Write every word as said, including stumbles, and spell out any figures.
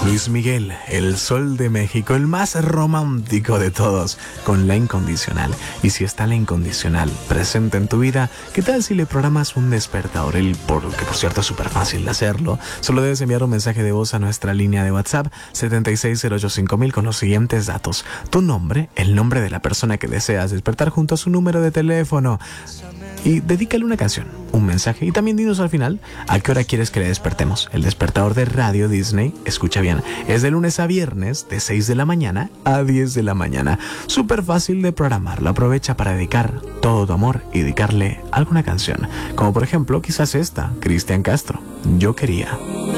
Luis Miguel, el Sol de México, el más romántico de todos, con La Incondicional. Y si está La Incondicional presente en tu vida, ¿qué tal si le programas un despertador? El por, que por cierto es súper fácil de hacerlo. Solo debes enviar un mensaje de voz a nuestra línea de WhatsApp setenta y seis cero ocho cinco mil con los siguientes datos: tu nombre, el nombre de la persona que deseas despertar junto a su número de teléfono. Y dedícale una canción, un mensaje, y también dinos al final a qué hora quieres que le despertemos. El despertador de Radio Disney, escucha bien, es de lunes a viernes de seis de la mañana a diez de la mañana. Súper fácil de programarlo. Aprovecha para dedicar todo tu amor y dedicarle alguna canción, como por ejemplo quizás esta, Cristian Castro, Yo Quería.